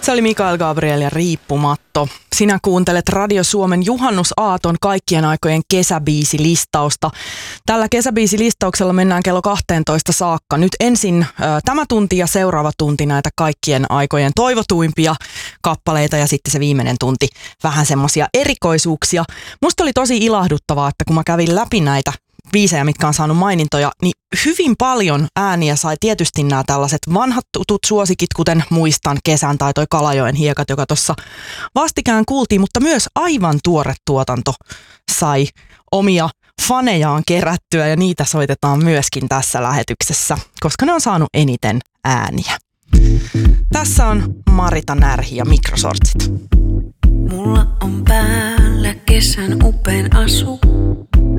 Se oli Mikael Gabriel ja Riippumatto. Sinä kuuntelet Radio Suomen juhannusaaton kaikkien aikojen kesäbiisilistausta. Tällä kesäbiisilistauksella mennään kello 12 saakka. Nyt ensin tämä tunti ja seuraava tunti näitä kaikkien aikojen toivotuimpia kappaleita ja sitten se viimeinen tunti vähän semmoisia erikoisuuksia. Musta oli tosi ilahduttavaa, että kun mä kävin läpi näitä biisejä, mitkä on saanut mainintoja, niin hyvin paljon ääniä sai tietysti nämä tällaiset vanhat tutut suosikit, kuten Muistan kesän tai toi Kalajoen hiekat, joka tuossa vastikään kuultiin, mutta myös aivan tuore tuotanto sai omia fanejaan kerättyä ja niitä soitetaan myöskin tässä lähetyksessä, koska ne on saanut eniten ääniä. Tässä on Marita Närhi ja Mikrosortsit. Mulla on päällä kesän upein asu.